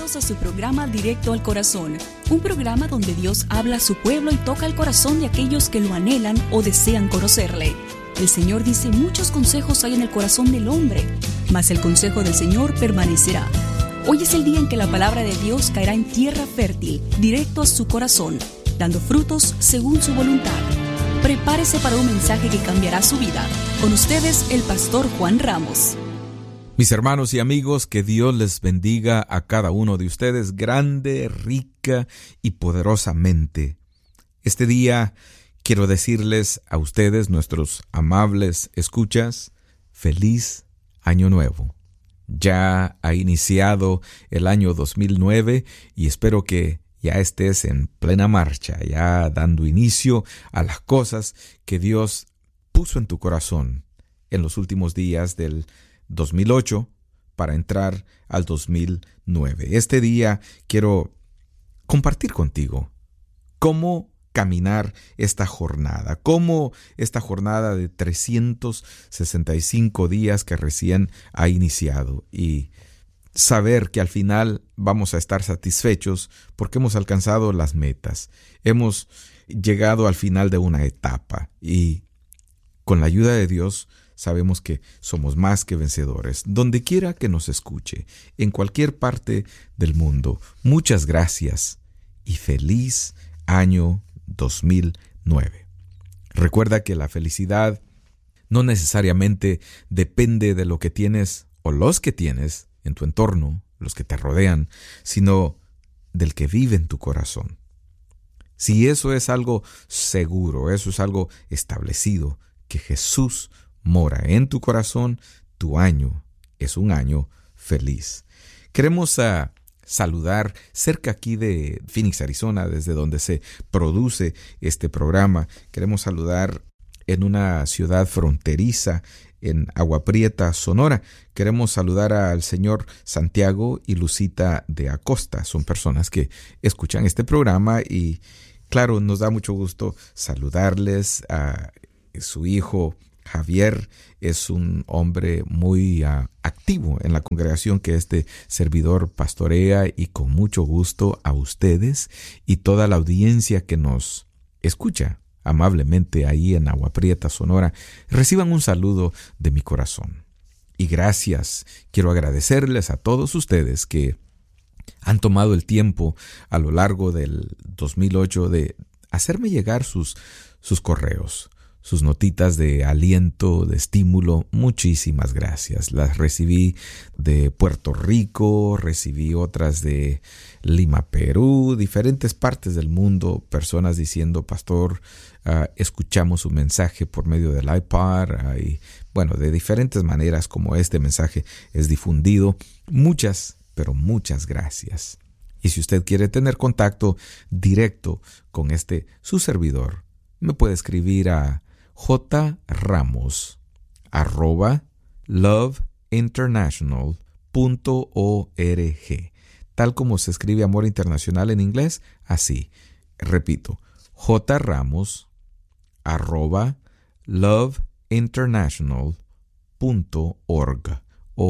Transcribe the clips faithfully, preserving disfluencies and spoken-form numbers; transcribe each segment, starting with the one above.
Bienvenidos a su programa Directo al Corazón, un programa donde Dios habla a su pueblo y toca el corazón de aquellos que lo anhelan o desean conocerle. El Señor dice: muchos consejos hay en el corazón del hombre, mas el consejo del Señor permanecerá. Hoy es el día en que la palabra de Dios caerá en tierra fértil, directo a su corazón, dando frutos según su voluntad. Prepárese para un mensaje que cambiará su vida. Con ustedes, el pastor Juan Ramos. Mis hermanos y amigos, que Dios les bendiga a cada uno de ustedes grande, rica y poderosamente. Este día quiero decirles a ustedes, nuestros amables escuchas, feliz año nuevo. Ya ha iniciado el año dos mil nueve y espero que ya estés en plena marcha, ya dando inicio a las cosas que Dios puso en tu corazón en los últimos días del dos mil ocho para entrar al dos mil nueve. Este día quiero compartir contigo cómo caminar esta jornada, cómo esta jornada de trescientos sesenta y cinco días que recién ha iniciado y saber que al final vamos a estar satisfechos porque hemos alcanzado las metas, hemos llegado al final de una etapa y con la ayuda de Dios sabemos que somos más que vencedores. Donde quiera que nos escuche, en cualquier parte del mundo, muchas gracias y feliz año dos mil nueve. Recuerda que la felicidad no necesariamente depende de lo que tienes o los que tienes en tu entorno, los que te rodean, sino del que vive en tu corazón. Si eso es algo seguro, eso es algo establecido, que Jesús mora en tu corazón, tu año es un año feliz. Queremos uh, saludar cerca aquí de Phoenix, Arizona, desde donde se produce este programa. Queremos saludar en una ciudad fronteriza, en Agua Prieta, Sonora. Queremos saludar al señor Santiago y Lucita de Acosta. Son personas que escuchan este programa y, claro, nos da mucho gusto saludarles. A su hijo Javier es un hombre muy uh, activo en la congregación que este servidor pastorea, y con mucho gusto a ustedes y toda la audiencia que nos escucha amablemente ahí en Agua Prieta, Sonora. Reciban un saludo de mi corazón. Y gracias, quiero agradecerles a todos ustedes que han tomado el tiempo a lo largo del dos mil ocho de hacerme llegar sus, sus correos, sus notitas de aliento, de estímulo. Muchísimas gracias. Las recibí de Puerto Rico, recibí otras de Lima, Perú, diferentes partes del mundo, personas diciendo: pastor, uh, escuchamos su mensaje por medio del iPod, uh, y bueno, de diferentes maneras como este mensaje es difundido. Muchas, pero muchas gracias. Y si usted quiere tener contacto directo con este su servidor, me puede escribir a jramos arroba loveinternational punto org, tal como se escribe amor internacional en inglés, así. Repito, jramos arroba loveinternational punto org.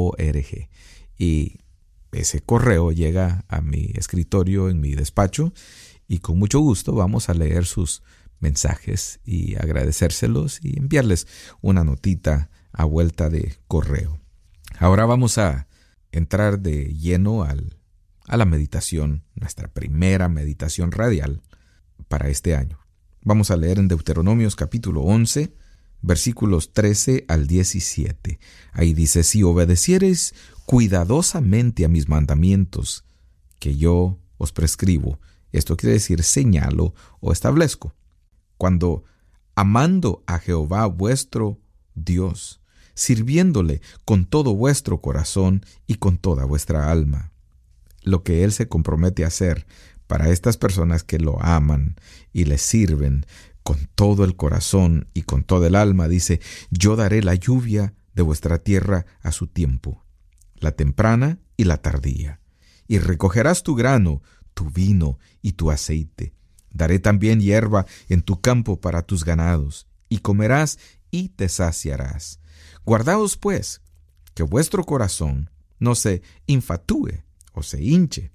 Y ese correo llega a mi escritorio en mi despacho y con mucho gusto vamos a leer sus mensajes y agradecérselos y enviarles una notita a vuelta de correo. Ahora vamos a entrar de lleno al, a la meditación, nuestra primera meditación radial para este año. Vamos a leer en Deuteronomios capítulo once, versículos trece al diecisiete. Ahí dice: si obedeciereis cuidadosamente a mis mandamientos que yo os prescribo, esto quiere decir señalo o establezco, cuando amando a Jehová vuestro Dios, sirviéndole con todo vuestro corazón y con toda vuestra alma. Lo que Él se compromete a hacer para estas personas que lo aman y le sirven con todo el corazón y con toda el alma, dice: yo daré la lluvia de vuestra tierra a su tiempo, la temprana y la tardía, y recogerás tu grano, tu vino y tu aceite. Daré también hierba en tu campo para tus ganados, y comerás y te saciarás. Guardaos, pues, que vuestro corazón no se infatúe o se hinche,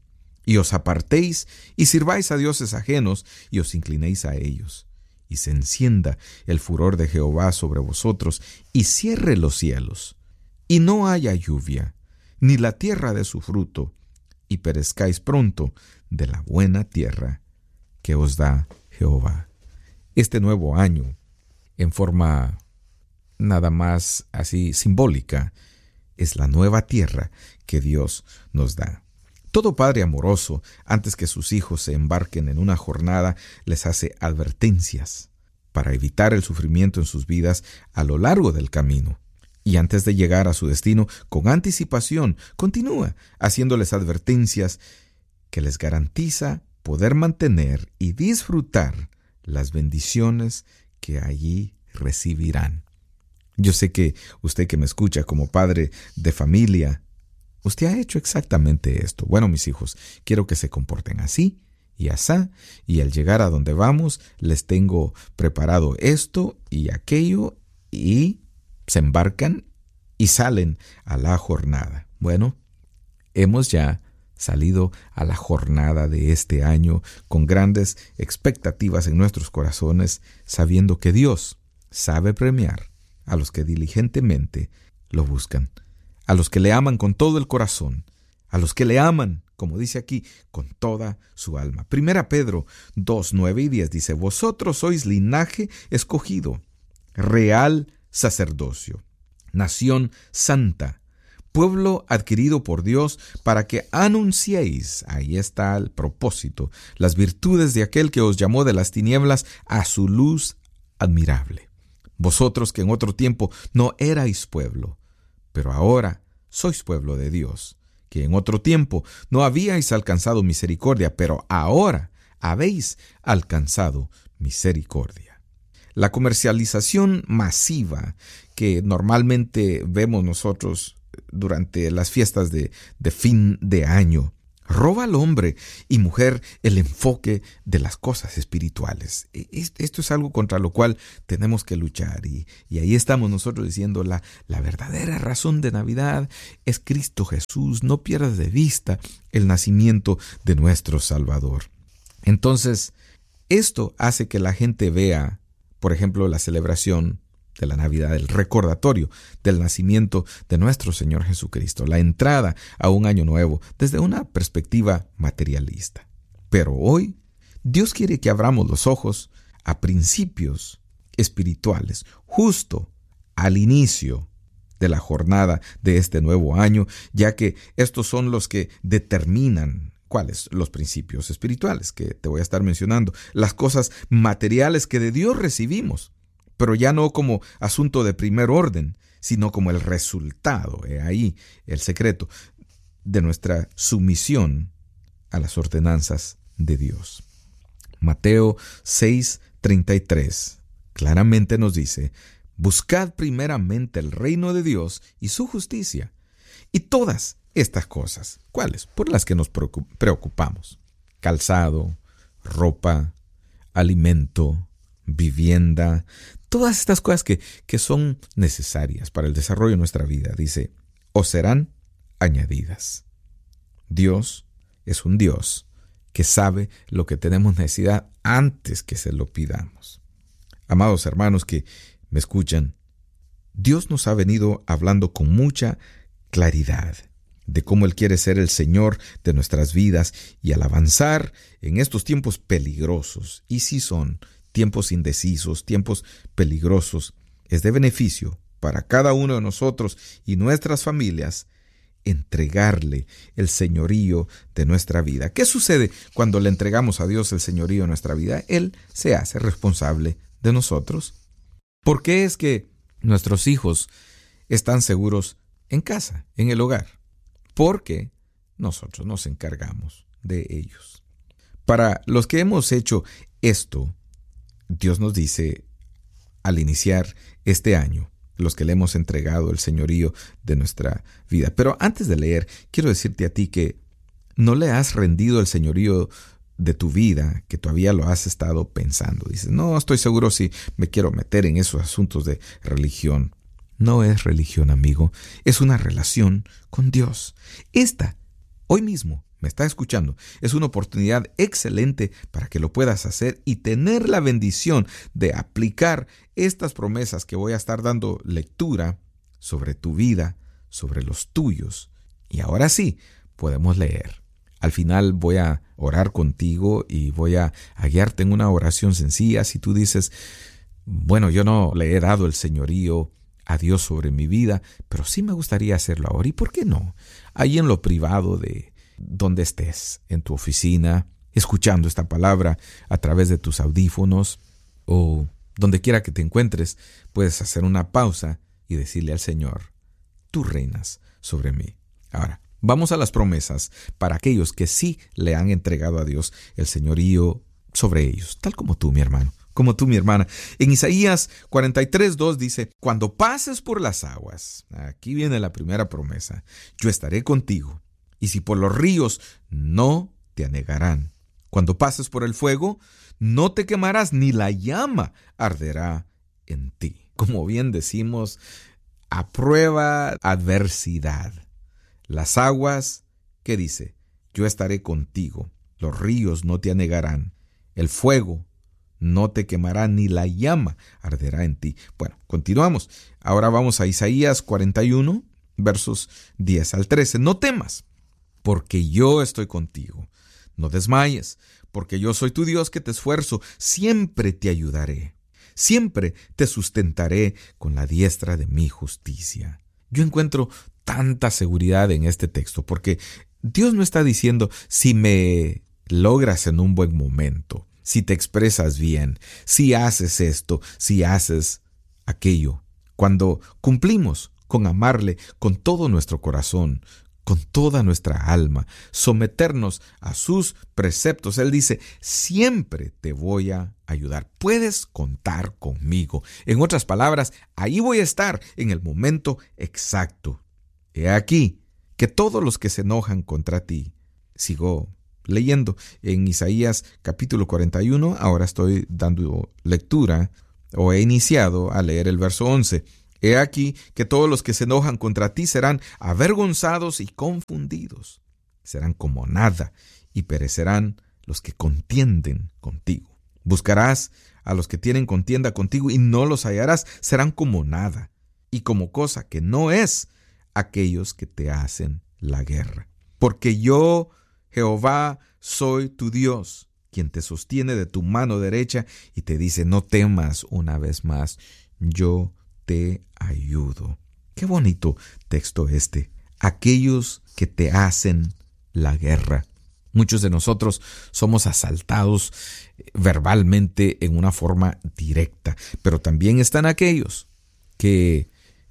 y os apartéis y sirváis a dioses ajenos y os inclinéis a ellos. Y se encienda el furor de Jehová sobre vosotros y cierre los cielos, y no haya lluvia, ni la tierra de su fruto, y perezcáis pronto de la buena tierra que os da Jehová. Este nuevo año, en forma nada más así simbólica, es la nueva tierra que Dios nos da. Todo padre amoroso, antes que sus hijos se embarquen en una jornada, les hace advertencias para evitar el sufrimiento en sus vidas a lo largo del camino. Y antes de llegar a su destino, con anticipación, continúa haciéndoles advertencias que les garantiza poder mantener y disfrutar las bendiciones que allí recibirán. Yo sé que usted que me escucha como padre de familia, usted ha hecho exactamente esto. Bueno, mis hijos, quiero que se comporten así y asá, y al llegar a donde vamos, les tengo preparado esto y aquello, y se embarcan y salen a la jornada. Bueno, hemos ya salido a la jornada de este año con grandes expectativas en nuestros corazones, sabiendo que Dios sabe premiar a los que diligentemente lo buscan, a los que le aman con todo el corazón, a los que le aman, como dice aquí, con toda su alma. Primera Pedro dos, nueve y diez dice: vosotros sois linaje escogido, real sacerdocio, nación santa, pueblo adquirido por Dios, para que anunciéis, ahí está el propósito, las virtudes de aquel que os llamó de las tinieblas a su luz admirable. Vosotros que en otro tiempo no erais pueblo, pero ahora sois pueblo de Dios, que en otro tiempo no habíais alcanzado misericordia, pero ahora habéis alcanzado misericordia. La comercialización masiva que normalmente vemos nosotros durante las fiestas de, de fin de año roba al hombre y mujer el enfoque de las cosas espirituales. Esto es algo contra lo cual tenemos que luchar, y, y ahí estamos nosotros diciendo la, la verdadera razón de Navidad es Cristo Jesús. No pierdas de vista el nacimiento de nuestro Salvador. Entonces, esto hace que la gente vea, por ejemplo, la celebración de la Navidad, el recordatorio del nacimiento de nuestro Señor Jesucristo, la entrada a un año nuevo desde una perspectiva materialista. Pero hoy, Dios quiere que abramos los ojos a principios espirituales, justo al inicio de la jornada de este nuevo año, ya que estos son los que determinan cuáles los principios espirituales que te voy a estar mencionando, las cosas materiales que de Dios recibimos, pero ya no como asunto de primer orden, sino como el resultado, he ahí el secreto, de nuestra sumisión a las ordenanzas de Dios. Mateo seis, treinta y tres claramente nos dice: buscad primeramente el reino de Dios y su justicia, y todas estas cosas, ¿cuáles? Por las que nos preocupamos: calzado, ropa, alimento, vivienda, todas estas cosas que, que son necesarias para el desarrollo de nuestra vida, dice, os serán añadidas. Dios es un Dios que sabe lo que tenemos necesidad antes que se lo pidamos. Amados hermanos que me escuchan, Dios nos ha venido hablando con mucha claridad de cómo Él quiere ser el Señor de nuestras vidas, y al avanzar en estos tiempos peligrosos, y si son tiempos indecisos, tiempos peligrosos, es de beneficio para cada uno de nosotros y nuestras familias entregarle el señorío de nuestra vida. ¿Qué sucede cuando le entregamos a Dios el señorío de nuestra vida? Él se hace responsable de nosotros. ¿Por qué es que nuestros hijos están seguros en casa, en el hogar? Porque nosotros nos encargamos de ellos. Para los que hemos hecho esto, Dios nos dice al iniciar este año, los que le hemos entregado el señorío de nuestra vida. Pero antes de leer, quiero decirte a ti que no le has rendido el señorío de tu vida, que todavía lo has estado pensando. Dices, no estoy seguro si me quiero meter en esos asuntos de religión. No es religión, amigo, es una relación con Dios. Esta Hoy mismo me está escuchando. Es una oportunidad excelente para que lo puedas hacer y tener la bendición de aplicar estas promesas que voy a estar dando lectura sobre tu vida, sobre los tuyos. Y ahora sí, podemos leer. Al final voy a orar contigo y voy a, a guiarte en una oración sencilla. Si tú dices, bueno, yo no le he dado el señorío a Dios sobre mi vida, pero sí me gustaría hacerlo ahora. ¿Y por qué no? Ahí en lo privado de donde estés, en tu oficina, escuchando esta palabra a través de tus audífonos o donde quiera que te encuentres, puedes hacer una pausa y decirle al Señor, tú reinas sobre mí. Ahora, vamos a las promesas para aquellos que sí le han entregado a Dios el señorío sobre ellos, tal como tú, mi hermano, como tú, mi hermana. En Isaías cuarenta y tres, dos dice, cuando pases por las aguas, aquí viene la primera promesa, yo estaré contigo, y si por los ríos, no te anegarán. Cuando pases por el fuego, no te quemarás, ni la llama arderá en ti. Como bien decimos, a prueba adversidad. Las aguas, ¿qué dice? Yo estaré contigo. Los ríos no te anegarán. El fuego no te quemará, ni la llama arderá en ti. Bueno, continuamos. Ahora vamos a Isaías cuarenta y uno, versos diez al trece. No temas, porque yo estoy contigo. No desmayes, porque yo soy tu Dios que te esfuerzo. Siempre te ayudaré. Siempre te sustentaré con la diestra de mi justicia. Yo encuentro tanta seguridad en este texto, porque Dios no está diciendo si me logras en un buen momento, si te expresas bien, si haces esto, si haces aquello. Cuando cumplimos con amarle con todo nuestro corazón, con toda nuestra alma, someternos a sus preceptos, Él dice, siempre te voy a ayudar. Puedes contar conmigo. En otras palabras, ahí voy a estar en el momento exacto. He aquí que todos los que se enojan contra ti, sigo leyendo en Isaías capítulo cuarenta y uno, ahora estoy dando lectura, o he iniciado a leer el verso once. He aquí que todos los que se enojan contra ti serán avergonzados y confundidos. Serán como nada y perecerán los que contienden contigo. Buscarás a los que tienen contienda contigo y no los hallarás. Serán como nada y como cosa que no es aquellos que te hacen la guerra. Porque yo, Jehová, soy tu Dios, quien te sostiene de tu mano derecha y te dice, no temas. Una vez más, yo te ayudo. Qué bonito texto este. Aquellos que te hacen la guerra. Muchos de nosotros somos asaltados verbalmente en una forma directa, pero también están aquellos que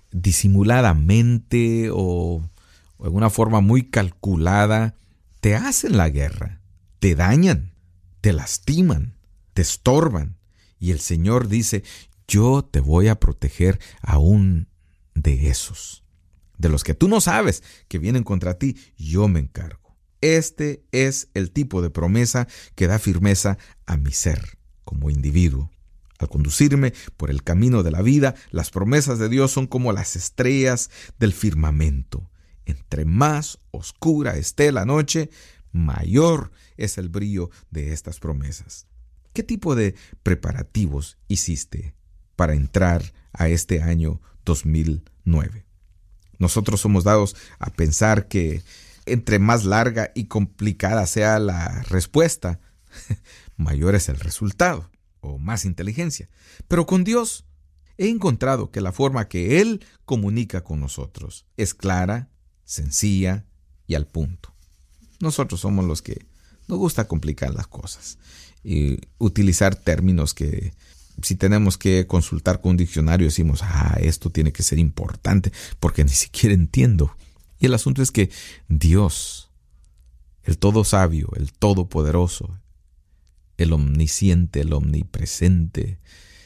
disimuladamente o, o en una forma muy calculada te hacen la guerra, te dañan, te lastiman, te estorban. Y el Señor dice, yo te voy a proteger aún de esos, de los que tú no sabes que vienen contra ti, yo me encargo. Este es el tipo de promesa que da firmeza a mi ser como individuo. Al conducirme por el camino de la vida, las promesas de Dios son como las estrellas del firmamento. Entre más oscura esté la noche, mayor es el brillo de estas promesas. ¿Qué tipo de preparativos hiciste para entrar a este año dos mil nueve? Nosotros somos dados a pensar que entre más larga y complicada sea la respuesta, mayor es el resultado o más inteligencia. Pero con Dios he encontrado que la forma que Él comunica con nosotros es clara, sencilla y al punto. Nosotros somos los que nos gusta complicar las cosas y utilizar términos que si tenemos que consultar con un diccionario decimos, ah, esto tiene que ser importante porque ni siquiera entiendo. Y el asunto es que Dios, el todo sabio, el todopoderoso, el omnisciente, el omnipresente,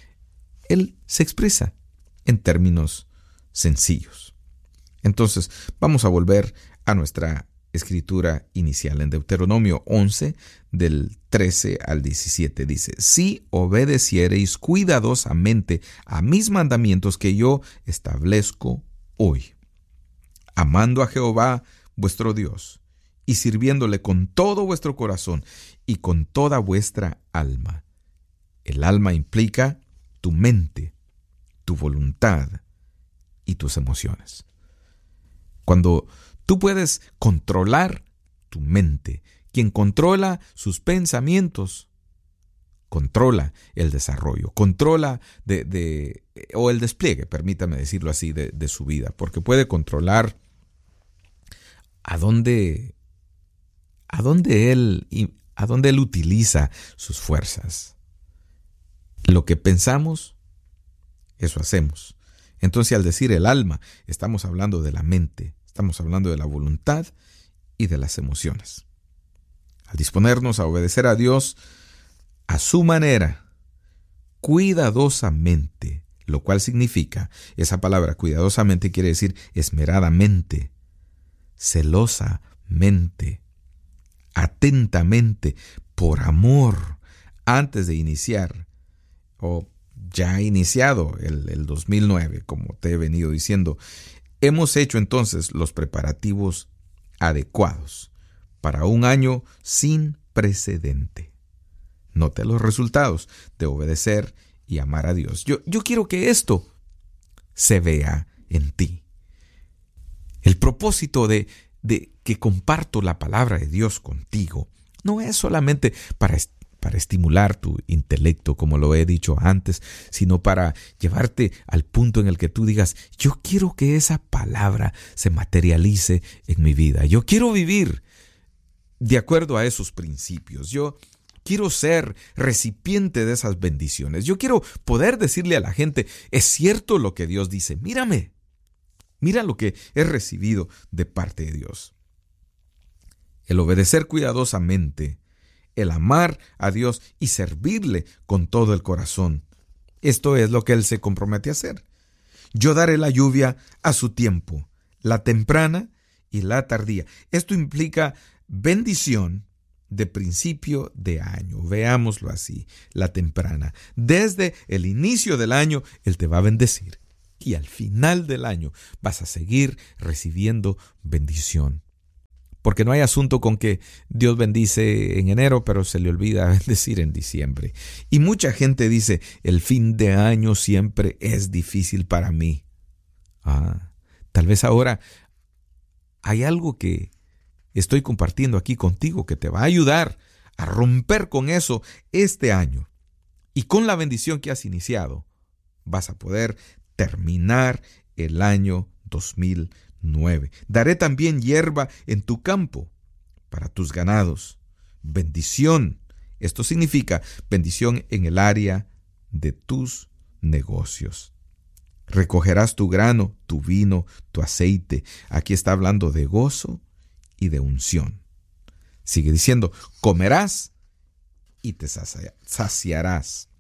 Él se expresa en términos sencillos. Entonces, vamos a volver a nuestra escritura inicial en Deuteronomio once, del trece al diecisiete. Dice, si obedeciereis cuidadosamente a mis mandamientos que yo establezco hoy, amando a Jehová vuestro Dios y sirviéndole con todo vuestro corazón y con toda vuestra alma. El alma implica tu mente, tu voluntad y tus emociones. Cuando tú puedes controlar tu mente, quien controla sus pensamientos, controla el desarrollo, controla de, de, o el despliegue, permítame decirlo así, de, de su vida, porque puede controlar a dónde, a dónde él, a dónde él utiliza sus fuerzas. Lo que pensamos, eso hacemos. Entonces, al decir el alma, estamos hablando de la mente, estamos hablando de la voluntad y de las emociones. Al disponernos a obedecer a Dios a su manera, cuidadosamente, lo cual significa, esa palabra cuidadosamente quiere decir esmeradamente, celosamente, atentamente, por amor, antes de iniciar, o ya iniciado el, el dos mil nueve, como te he venido diciendo, hemos hecho entonces los preparativos adecuados para un año sin precedente. Note los resultados de obedecer y amar a Dios. Yo, yo quiero que esto se vea en ti. El propósito de, de que comparto la palabra de Dios contigo no es solamente para, para estimular tu intelecto, como lo he dicho antes, sino para llevarte al punto en el que tú digas, yo quiero que esa palabra se materialice en mi vida. Yo quiero vivir de acuerdo a esos principios. Yo quiero ser recipiente de esas bendiciones. Yo quiero poder decirle a la gente, es cierto lo que Dios dice. Mírame, mira lo que he recibido de parte de Dios. El obedecer cuidadosamente, el amar a Dios y servirle con todo el corazón. Esto es lo que Él se compromete a hacer. Yo daré la lluvia a su tiempo, la temprana y la tardía. Esto implica bendición de principio de año. Veámoslo así, la temprana. Desde el inicio del año, Él te va a bendecir. Y al final del año vas a seguir recibiendo bendición. Porque no hay asunto con que Dios bendice en enero, pero se le olvida bendecir en diciembre. Y mucha gente dice, el fin de año siempre es difícil para mí. Ah, tal vez ahora hay algo que estoy compartiendo aquí contigo que te va a ayudar a romper con eso este año. Y con la bendición que has iniciado, vas a poder terminar el año dos mil nueve. Daré también hierba en tu campo para tus ganados. Bendición. Esto significa bendición en el área de tus negocios. Recogerás tu grano, tu vino, tu aceite. Aquí está hablando de gozo y de unción. Sigue diciendo, comerás y te saciarás.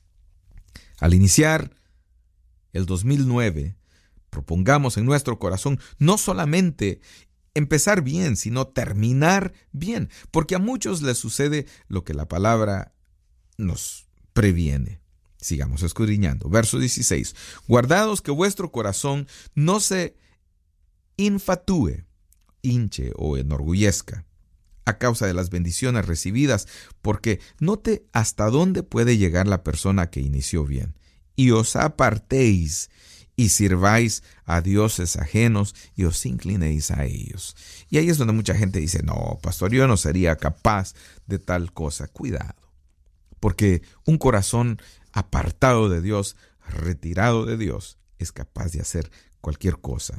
Al iniciar el dos mil nueve, propongamos en nuestro corazón no solamente empezar bien, sino terminar bien, porque a muchos les sucede lo que la palabra nos previene. Sigamos escudriñando. Verso dieciséis. Guardaos que vuestro corazón no se infatúe, hinche o enorgullezca a causa de las bendiciones recibidas, porque note hasta dónde puede llegar la persona que inició bien. Y os apartéis y sirváis a dioses ajenos y os inclinéis a ellos. Y ahí es donde mucha gente dice, no, pastor, yo no sería capaz de tal cosa. Cuidado, porque un corazón apartado de Dios, retirado de Dios, es capaz de hacer cualquier cosa.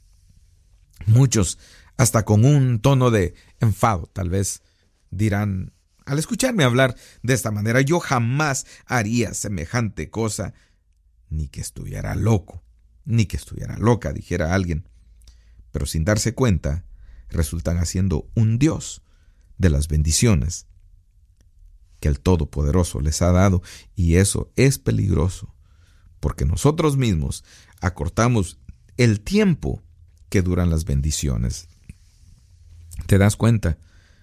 Muchos, hasta con un tono de enfado, tal vez dirán, al escucharme hablar de esta manera, yo jamás haría semejante cosa, ni que estuviera loco, ni que estuviera loca, dijera alguien. Pero sin darse cuenta, resultan haciendo un Dios de las bendiciones que el Todopoderoso les ha dado, y eso es peligroso, porque nosotros mismos acortamos el tiempo que duran las bendiciones. ¿Te das cuenta?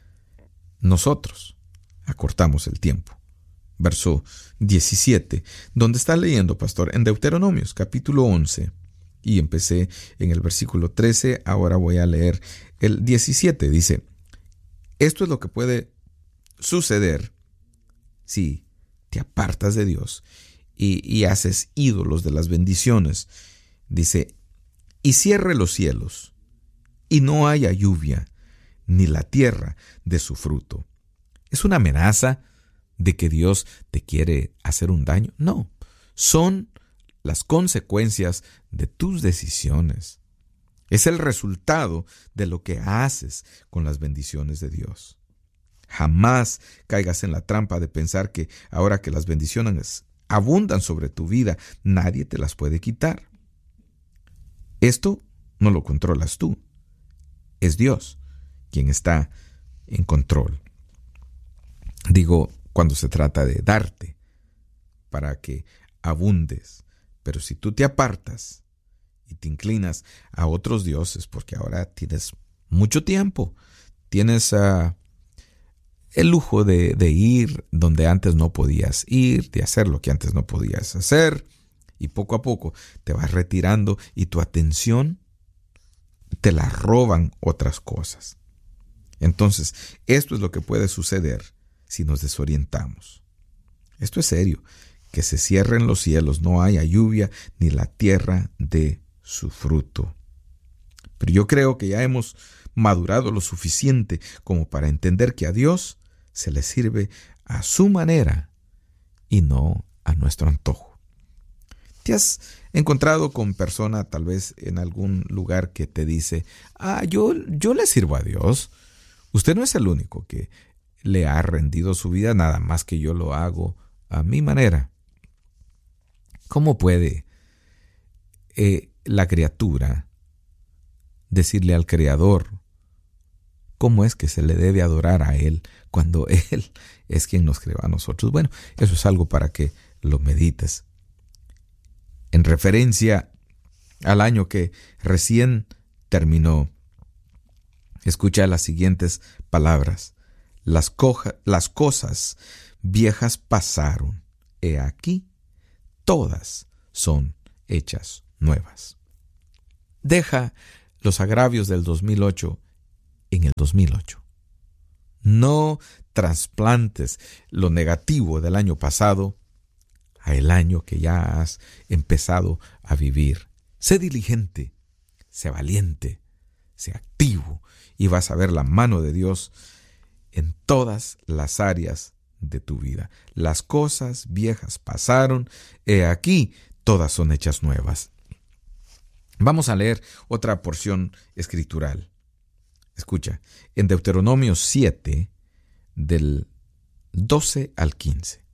Nosotros acortamos el tiempo. Verso diecisiete, donde está leyendo, pastor, en Deuteronomios, capítulo once, y empecé en el versículo trece, ahora voy a leer el diecisiete, dice, Esto es lo que puede suceder si te apartas de Dios y, y haces ídolos de las bendiciones. Dice, y cierre los cielos, y no haya lluvia, ni la tierra de su fruto. ¿Es una amenaza de que Dios te quiere hacer un daño? No, son las consecuencias de tus decisiones. Es el resultado de lo que haces con las bendiciones de Dios. Jamás caigas en la trampa de pensar que ahora que las bendiciones abundan sobre tu vida, nadie te las puede quitar. Esto no lo controlas tú. Es Dios quien está en control. Digo, cuando se trata de darte para que abundes. Pero si tú te apartas y te inclinas a otros dioses, porque ahora tienes mucho tiempo, tienes uh, el lujo de, de ir donde antes no podías ir, de hacer lo que antes no podías hacer, y poco a poco te vas retirando y tu atención te la roban otras cosas. Entonces, esto es lo que puede suceder si nos desorientamos. Esto es serio. Que se cierren los cielos, no haya lluvia, ni la tierra dé su fruto. Pero yo creo que ya hemos madurado lo suficiente como para entender que a Dios se le sirve a su manera y no a nuestro antojo. ¿Te has encontrado con persona tal vez en algún lugar que te dice, ah, yo, yo le sirvo a Dios? Usted no es el único que le ha rendido su vida, nada más que yo lo hago a mi manera. ¿Cómo puede eh, la criatura decirle al Creador cómo es que se le debe adorar a Él cuando Él es quien nos creó a nosotros? Bueno, eso es algo para que lo medites. En referencia al año que recién terminó, escucha las siguientes palabras. Las, coja, las cosas viejas pasaron, he aquí, todas son hechas nuevas. Deja los agravios del dos mil ocho en el dos mil ocho. No trasplantes lo negativo del año pasado a el año que ya has empezado a vivir. Sé diligente, sé valiente, sé activo y vas a ver la mano de Dios en todas las áreas de tu vida. Las cosas viejas pasaron, he aquí, todas son hechas nuevas. Vamos a leer otra porción escritural. Escucha, en Deuteronomio siete, del doce al quince.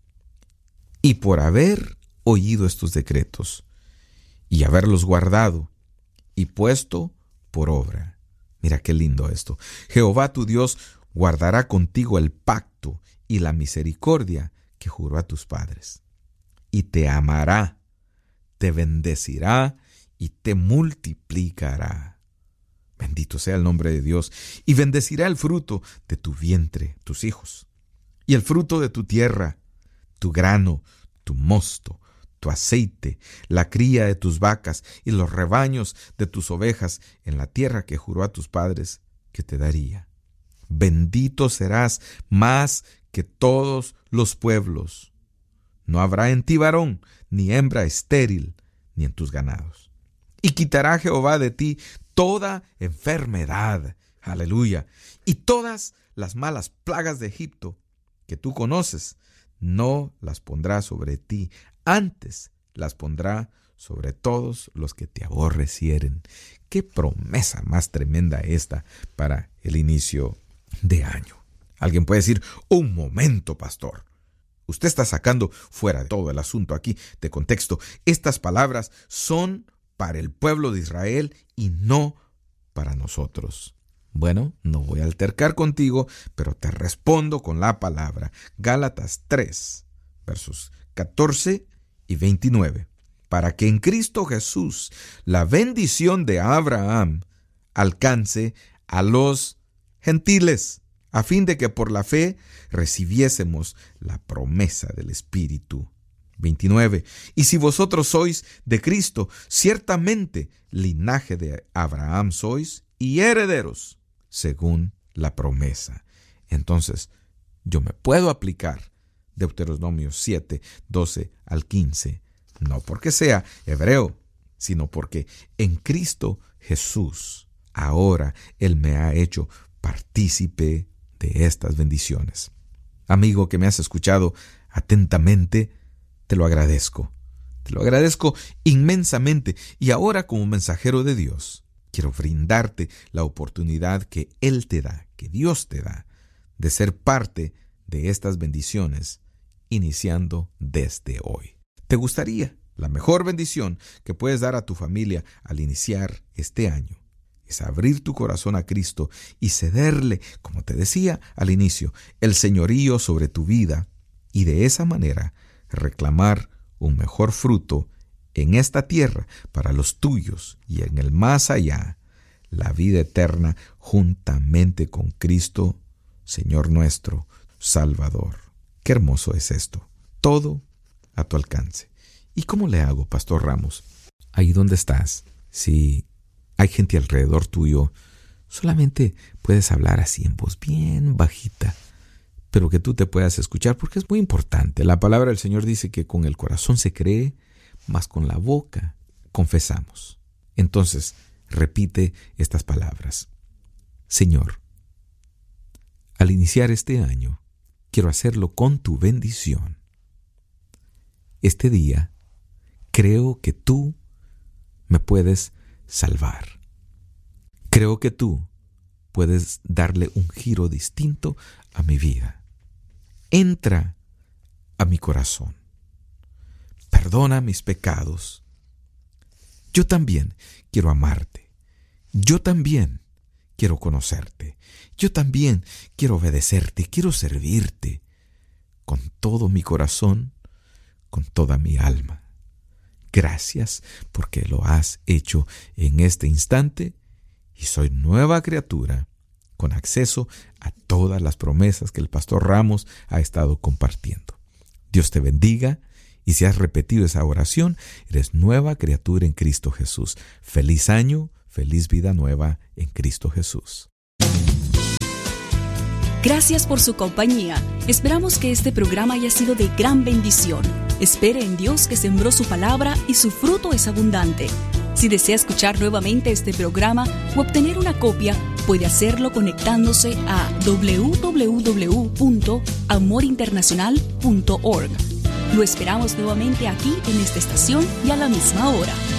Y por haber oído estos decretos, y haberlos guardado, y puesto por obra. Mira qué lindo esto. Jehová tu Dios guardará contigo el pacto y la misericordia que juró a tus padres. Y te amará, te bendecirá y te multiplicará. Bendito sea el nombre de Dios. Y bendecirá el fruto de tu vientre, tus hijos, y el fruto de tu tierra, tu grano, tu mosto, tu aceite, la cría de tus vacas y los rebaños de tus ovejas en la tierra que juró a tus padres que te daría. Bendito serás más que todos los pueblos. No habrá en ti varón, ni hembra estéril, ni en tus ganados. Y quitará Jehová de ti toda enfermedad, aleluya, y todas las malas plagas de Egipto que tú conoces, no las pondrá sobre ti, antes las pondrá sobre todos los que te aborrecieren. Qué promesa más tremenda esta para el inicio de año. Alguien puede decir, un momento, pastor. Usted está sacando fuera de todo el asunto aquí de contexto. Estas palabras son para el pueblo de Israel y no para nosotros. Bueno, no voy a altercar contigo, pero te respondo con la palabra. Gálatas tres, versos catorce y veintinueve. Para que en Cristo Jesús la bendición de Abraham alcance a los gentiles, a fin de que por la fe recibiésemos la promesa del Espíritu. veintinueve. Y si vosotros sois de Cristo, ciertamente linaje de Abraham sois y herederos, según la promesa. entonces yo me puedo aplicar Deuteronomio siete, doce al quince, no porque sea hebreo, sino porque en Cristo Jesús, ahora Él me ha hecho partícipe de estas bendiciones. Amigo que me has escuchado atentamente, te lo agradezco. Te lo agradezco inmensamente, y ahora como mensajero de Dios, quiero brindarte la oportunidad que Él te da, que Dios te da, de ser parte de estas bendiciones, iniciando desde hoy. ¿Te gustaría? La mejor bendición que puedes dar a tu familia al iniciar este año es abrir tu corazón a Cristo y cederle, como te decía al inicio, el señorío sobre tu vida, y de esa manera reclamar un mejor fruto en esta tierra para los tuyos y en el más allá, la vida eterna juntamente con Cristo, Señor nuestro, Salvador. Qué hermoso es esto. Todo a tu alcance. ¿Y cómo le hago, Pastor Ramos? Ahí donde estás, si hay gente alrededor tuyo, solamente puedes hablar así en voz bien bajita, pero que tú te puedas escuchar, porque es muy importante. La palabra del Señor dice que con el corazón se cree, mas con la boca confesamos. Entonces, repite estas palabras. Señor, al iniciar este año, quiero hacerlo con tu bendición. Este día, creo que tú me puedes salvar. Creo que tú puedes darle un giro distinto a mi vida. Entra a mi corazón. Perdona mis pecados. Yo también quiero amarte. Yo también quiero conocerte. Yo también quiero obedecerte. Quiero servirte con todo mi corazón, con toda mi alma. Gracias porque lo has hecho en este instante y soy nueva criatura con acceso a todas las promesas que el Pastor Ramos ha estado compartiendo. Dios te bendiga, y si has repetido esa oración, eres nueva criatura en Cristo Jesús. Feliz año, feliz vida nueva en Cristo Jesús. Gracias por su compañía. Esperamos que este programa haya sido de gran bendición. Espere en Dios, que sembró su palabra y su fruto es abundante. Si desea escuchar nuevamente este programa o obtener una copia, puede hacerlo conectándose a doble u doble u doble u punto amor internacional punto org. Lo esperamos nuevamente aquí en esta estación y a la misma hora.